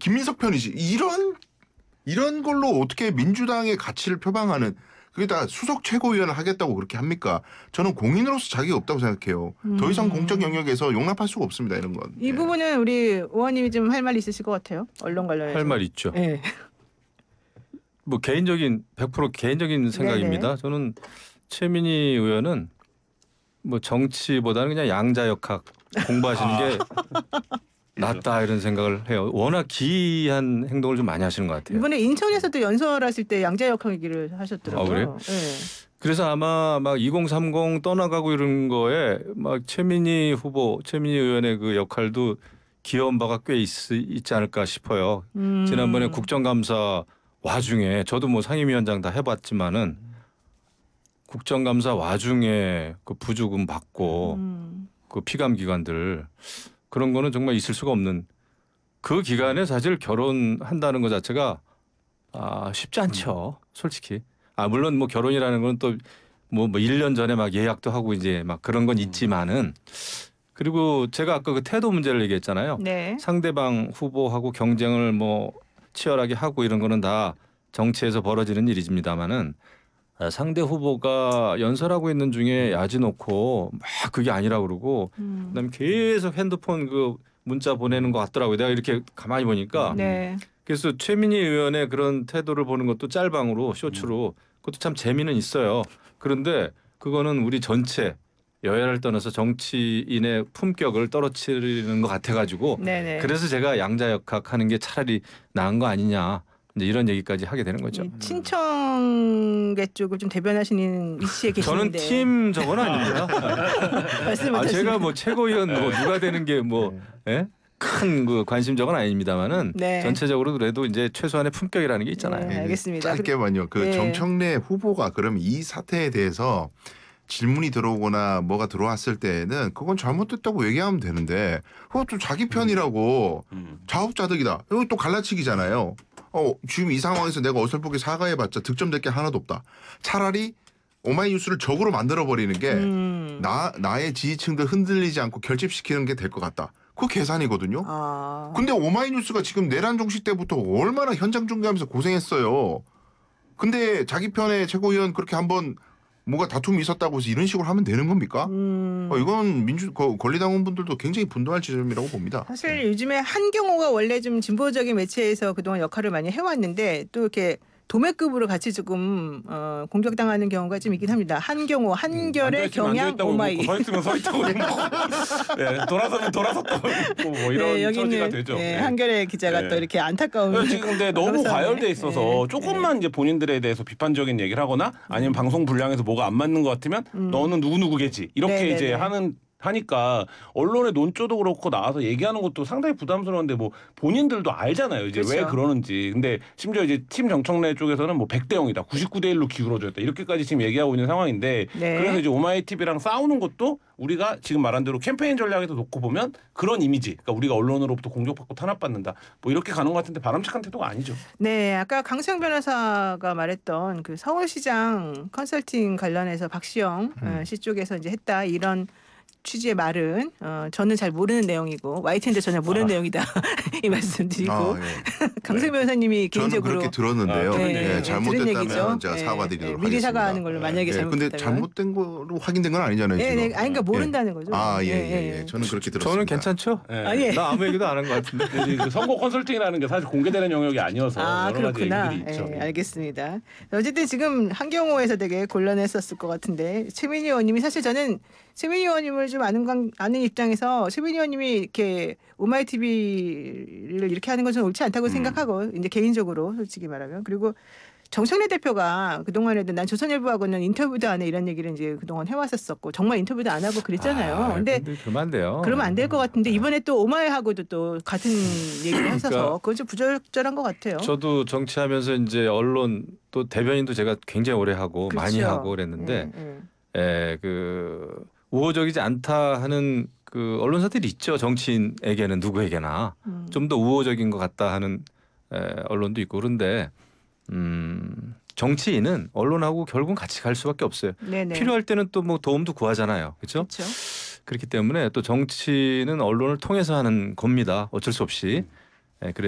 김민석 편이지. 이런 걸로 어떻게 민주당의 가치를 표방하는 그게 다 수석 최고위원을 하겠다고 그렇게 합니까? 저는 공인으로서 자격이 없다고 생각해요. 더 이상 공적 영역에서 용납할 수가 없습니다. 이런 건. 이 부분은 우리 의원님이 좀 할 말 있으실 것 같아요. 언론 관련해서. 할 말 있죠. 네. 뭐 개인적인 100% 개인적인 생각입니다. 네네. 저는 최민희 의원은 뭐 정치보다는 그냥 양자역학 공부하시는 게 낫다 이런 생각을 해요. 워낙 기이한 행동을 좀 많이 하시는 것 같아요. 이번에 인천에서도 연설하실 때 양자역학 얘기를 하셨더라고요. 아, 그래요? 네. 그래서 아마 막 2030 떠나가고 이런 거에 막 최민희 의원의 그 역할도 기여한 바가 꽤 있지 않을까 싶어요. 지난번에 국정감사 와중에 저도 뭐 상임위원장 다 해봤지만은 국정감사 와중에 그 부주금 받고 그 피감 기관들 그런 거는 정말 있을 수가 없는 그 기간에 사실 결혼한다는 것 자체가 쉽지 않죠. 솔직히. 물론 뭐 결혼이라는 건 또 뭐 1년 전에 막 예약도 하고 이제 막 그런 건 있지만은 그리고 제가 아까 그 태도 문제를 얘기했잖아요. 네. 상대방 후보하고 경쟁을 뭐 치열하게 하고 이런 거는 다 정치에서 벌어지는 일입니다만은 상대 후보가 연설하고 있는 중에 야지 놓고 막 그게 아니라 그러고 그다음에 계속 핸드폰 그 문자 보내는 것 같더라고요. 내가 이렇게 가만히 보니까. 네. 그래서 최민희 의원의 그런 태도를 보는 것도 짤방으로 쇼츠로 그것도 참 재미는 있어요. 그런데 그거는 우리 전체 여야를 떠나서 정치인의 품격을 떨어뜨리는 것 같아가지고 네네. 그래서 제가 양자역학 하는 게 차라리 나은 거 아니냐 이제 이런 얘기까지 하게 되는 거죠. 친청계 쪽을 좀 대변하시는 위치에 저는 계시는데. 팀 저건 아닙니다. 말씀하셨습니다. 제가 뭐 최고위원 뭐 누가 되는 게 뭐 큰 그 관심적은 아닙니다만은 네. 전체적으로 그래도 이제 최소한의 품격이라는 게 있잖아요. 네, 알겠습니다. 짧게만요. 그 네. 정청래 후보가 그럼 이 사태에 대해서 질문이 들어오거나 뭐가 들어왔을 때에는 그건 잘못됐다고 얘기하면 되는데 그것도 자기 편이라고 자업자득이다. 이거 또 갈라치기잖아요. 지금 이 상황에서 내가 어설프게 사과해봤자 득점될 게 하나도 없다. 차라리 오마이뉴스를 적으로 만들어버리는 게 나의 지지층들 흔들리지 않고 결집시키는 게 될 것 같다. 그 계산이거든요. 근데 오마이뉴스가 지금 내란 종식 때부터 얼마나 현장 중계하면서 고생했어요. 근데 자기 편의 최고위원 그렇게 한번 뭐가 다툼이 있었다고 해서 이런 식으로 하면 되는 겁니까? 이건 권리당원분들도 굉장히 분노할 지점이라고 봅니다. 사실 요즘에 한경호가 원래 좀 진보적인 매체에서 그동안 역할을 많이 해왔는데 또 이렇게 도매급으로 같이 조금 공격당하는 경우가 좀 있긴 합니다. 한경호, 한결의 경향 오마이. 서 있으면 서 있다고 네, 돌아서면 돌아섰다고 뭐 이런 처지가 되죠. 네, 한결의 기자가 또 이렇게 안타까운. 지금 근데 너무 과열돼 있어서 조금만 이제 본인들에 대해서 비판적인 얘기를 하거나 아니면 방송 분량에서 뭐가 안 맞는 것 같으면 너는 누구누구겠지 이렇게 이제 하니까 언론의 논조도 그렇고 나와서 얘기하는 것도 상당히 부담스러운데 뭐 본인들도 알잖아요. 이제 그렇죠. 왜 그러는지. 근데 심지어 이제 팀 정청래 쪽에서는 뭐 100대 0이다. 99대 1로 기울어졌다. 이렇게까지 지금 얘기하고 있는 상황인데 그래서 이제 오마이TV랑 싸우는 것도 우리가 지금 말한 대로 캠페인 전략에서 놓고 보면 그런 이미지. 그러니까 우리가 언론으로부터 공격받고 탄압받는다. 뭐 이렇게 가는 것 같은데 바람직한 태도가 아니죠. 네, 아까 강수영 변호사가 말했던 그 서울시장 컨설팅 관련해서 박시영 씨 쪽에서 이제 했다 이런 취지의 말은 저는 잘 모르는 내용이고 YTN도 전혀 모르는 내용이다 이 말씀드리고 강승 변호사님이 개인적으로 저는 그렇게 들었는데요. 잘못됐다면 제가 미리 사과드리도록 하겠습니다. 사과하는 걸로 만약에 잘못됐다면. 근데 잘못된 거로 확인된 건 아니잖아요. 네, 지금. 아니 그러니까 모른다는 거죠. 저는 그렇게 들었습니다. 저는 괜찮죠? 나 아무 얘기도 안 한 것 같은데. 그 선거 컨설팅이라는 게 사실 공개되는 영역이 아니어서 여러 가지 그렇구나. 얘기들이 있죠. 알겠습니다. 어쨌든 지금 한경호에서 되게 곤란했었을 것 같은데 최민희 의원님이 사실 저는 최민희 의원님을 좀 아는 입장에서 최민희 의원님이 이렇게 오마이TV를 이렇게 하는 건 좀 옳지 않다고 생각하고 이제 개인적으로 솔직히 말하면 그리고 정청래 대표가 그동안에도 난 조선일보하고는 인터뷰도 안 해 이런 얘기를 이제 그동안 해왔었었고 정말 인터뷰도 안 하고 그랬잖아요. 근데 그러면 안 돼요. 그러면 안 될 것 같은데 이번에 또 오마이하고도 또 같은 얘기를 하셔서 그건 좀 부적절한 것 같아요. 저도 정치하면서 이제 언론 또 대변인도 제가 굉장히 오래 하고 많이 하고 그랬는데 그 우호적이지 않다 하는 그 언론사들이 있죠. 정치인에게는 누구에게나 좀 더 우호적인 것 같다 하는 언론도 있고 그런데 정치인은 언론하고 결국은 같이 갈 수밖에 없어요. 필요할 때는 또 뭐 도움도 구하잖아요. 그렇죠? 그렇기 때문에 또 정치는 언론을 통해서 하는 겁니다. 어쩔 수 없이.